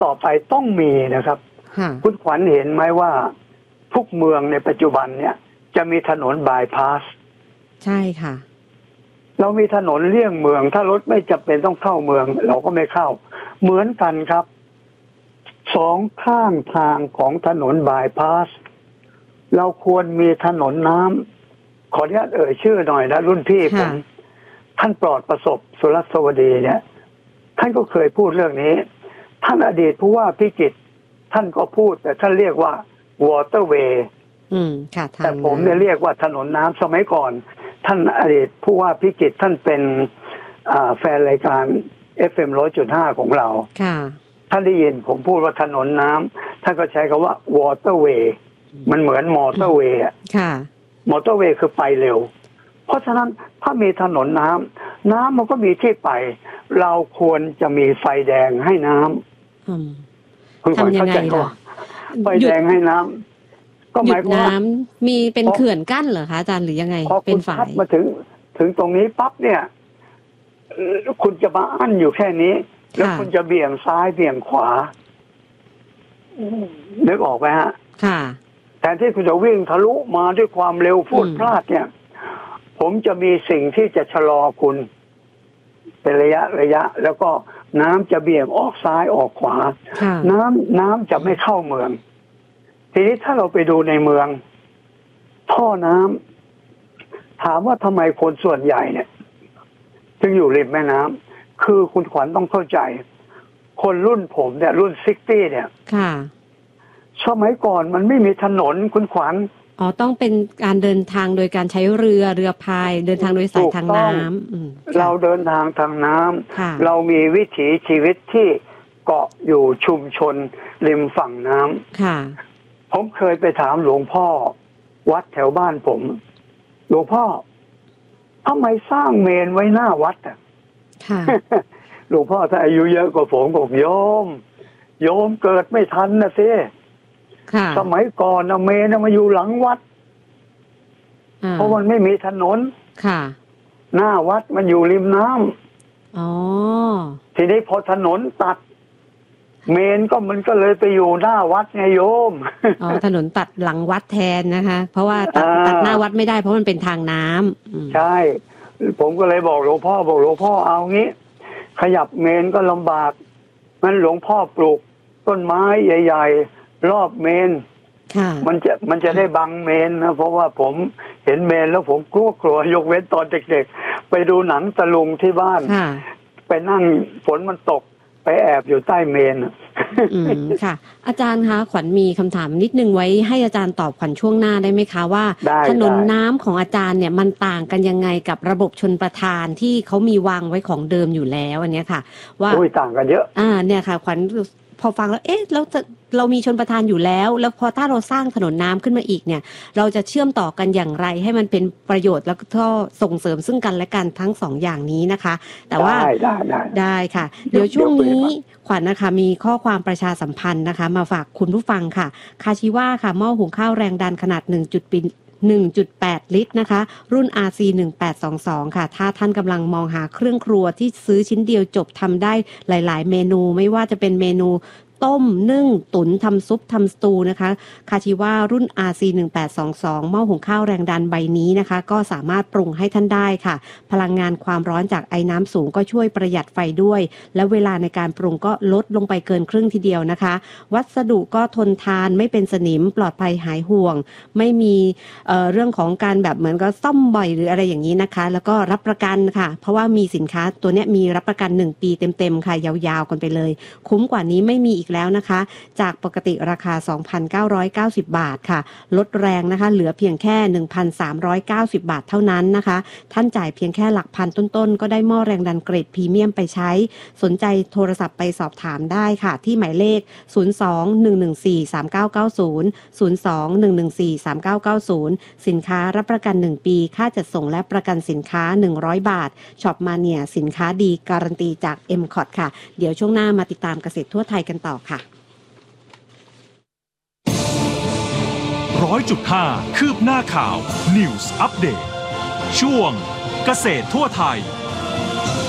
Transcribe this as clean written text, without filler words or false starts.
ต่อไปต้องมีนะครับคุณขวัญเห็นไหมว่าทุกเมืองในปัจจุบันเนี่ยจะมีถนนบายพาสใช่ค่ะเรามีถนนเลี่ยงเมืองถ้ารถไม่จำเป็นต้องเข้าเมืองเราก็ไม่เข้าเหมือนกันครับสองข้างทางของถนนบายพาสเราควรมีถนนน้ำขออนุญาตชื่อหน่อยนะรุ่นพี่ผมท่านปลอดประสบสุรสวดีเนี่ยท่านก็เคยพูดเรื่องนี้ท่านอดีตผู้ว่าพิจิตรท่านก็พูดแต่ท่านเรียกว่าวอเตอร์เวย์แต่ผมเนี่ยเรียกว่าถนนน้ำสมัยก่อนท่านอดีตผู้ว่าพิจิตรท่านเป็นแฟนรายการ FM 100.5 ของเราท่านได้ยินผมพูดว่าถนนน้ำท่านก็ใช้คำว่าวอเตอร์เวย์มันเหมือนมอเตอร์เวย์มอเตอร์เวย์คือไปเร็วเพราะฉะนั้นถ้ามีถนนน้ำมันก็มีที่ไปเราควรจะมีไฟแดงให้น้ำคุณเข้าใจว่าไฟแดงให้น้ำก็หมายความว่ามีเป็นเขื่อนกั้นเหรอคะอาจารย์หรือยังไงเป็นฝายมาถึงตรงนี้ปั๊บเนี่ยคุณจะมาอั้นอยู่แค่นี้แล้วคุณจะเบี่ยงซ้ายเบี่ยงขวานึกออกไหมฮะแทนที่คุณจะวิ่งทะลุมาด้วยความเร็วพูดพลาดเนี่ยผมจะมีสิ่งที่จะชะลอคุณเป็นระยะแล้วก็น้ำจะเบี่ยงออกซ้ายออกขวาน้ำจะไม่เข้าเมืองทีนี้ถ้าเราไปดูในเมืองท่อน้ำถามว่าทำไมคนส่วนใหญ่เนี่ยจึงอยู่ริมแม่น้ำคือคุณขวัญต้องเข้าใจคนรุ่นผมเนี่ยรุ่น60เนี่ยสมัยก่อนมันไม่มีถนนคุณขวัญต้องเป็นการเดินทางโดยการใช้เรือพายเดินทางโดยสายทางน้ำเราเดินทางทางน้ำเรามีวิถีชีวิตที่เกาะอยู่ชุมชนริมฝั่งน้ำผมเคยไปถามหลวงพ่อวัดแถวบ้านผมหลวงพ่อทำไมสร้างเมนไว้หน้าวัดอ่ะหลวงพ่อถ้าอายุเยอะกว่าผมบอกโยมเกิดไม่ทันนะสิสมัยก่อนเมนมาอยู่หลังวัดเพราะมันไม่มีถนนหน้าวัดมันอยู่ริมน้ำทีนี้พอถนนตัดเมนมันก็เลยไปอยู่หน้าวัดไงโยมถนนตัดหลังวัดแทนนะคะเพราะว่าตัดหน้าวัดไม่ได้เพราะมันเป็นทางน้ำใช่ผมก็เลยบอกหลวงพ่อเอางี้ขยับเมนก็ลำบากงั้นหลวงพ่อปลูกต้นไม้ใหญ่ๆรอบเมนมันจะได้บังเมนนะเพราะว่าผมเห็นเมนแล้วผมกลัวยกเว้นตอนเด็กๆไปดูหนังตะลุงที่บ้านไปนั่งฝนมันตกไปแอบอยู่ใต้เมนค่ะอาจารย์คะขวัญมีคำถามนิดนึงไว้ให้อาจารย์ตอบขวัญช่วงหน้าได้ไหมคะว่าถนนน้ำของอาจารย์เนี่ยมันต่างกันยังไงกับระบบชลประทานที่เขามีวางไว้ของเดิมอยู่แล้วอันนี้ค่ะว่าต่างกันเยอะเนี่ยค่ะขวัญพอฟังแล้วเรามีชลประทานอยู่แล้วพอถ้าเราสร้างถนนน้ำขึ้นมาอีกเนี่ยเราจะเชื่อมต่อกันอย่างไรให้มันเป็นประโยชน์แล้วก็ส่งเสริมซึ่งกันและกันทั้งสองอย่างนี้นะคะแต่ว่าได้ค่ะเดี๋ยวช่วงนี้ขวัญนะคะมีข้อความประชาสัมพันธ์นะคะมาฝากคุณผู้ฟังค่ะคาชิว่าค่ะหม้อหุงข้าวแรงดันขนาด1.8 ลิตรนะคะรุ่น RC1822 ค่ะถ้าท่านกำลังมองหาเครื่องครัวที่ซื้อชิ้นเดียวจบทำได้หลายๆเมนูไม่ว่าจะเป็นเมนูต้มนึ่งตุ๋นทำซุปทำสตูนะคะคาชิว่ารุ่น RC1822 หม้อหุงข้าวแรงดันใบนี้นะคะก็สามารถปรุงให้ท่านได้ค่ะพลังงานความร้อนจากไอ้น้ำสูงก็ช่วยประหยัดไฟด้วยและเวลาในการปรุงก็ลดลงไปเกินครึ่งทีเดียวนะคะวัสดุก็ทนทานไม่เป็นสนิมปลอดภัยหายห่วงไม่มีเรื่องของการแบบเหมือนก็ซ่อมบ่อยหรืออะไรอย่างนี้นะคะแล้วก็รับประกันค่ะเพราะว่ามีสินค้าตัวนี้มีรับประกัน1 ปีเต็มๆค่ะยาวๆกันไปเลยคุ้มกว่านี้ไม่มีอีกแล้วนะคะจากปกติราคา 2,990 บาทค่ะลดแรงนะคะเหลือเพียงแค่ 1,390 บาทเท่านั้นนะคะท่านจ่ายเพียงแค่หลักพันต้นๆก็ได้หม้อแรงดันเกรดพรีเมียมไปใช้สนใจโทรศัพท์ไปสอบถามได้ค่ะที่หมายเลข 02-114-3990 02-114-3990 สินค้ารับประกัน1 ปีค่าจัดส่งและประกันสินค้า100 บาทช็อปมาเนียสินค้าดีการันตีจาก MCOT ค่ะเดี๋ยวช่วงหน้ามาติดตามเกษตรทั่วไทยกันต่อค่ะ 100.5 คืบหน้าข่าว News Update ช่วงเกษตรทั่วไทย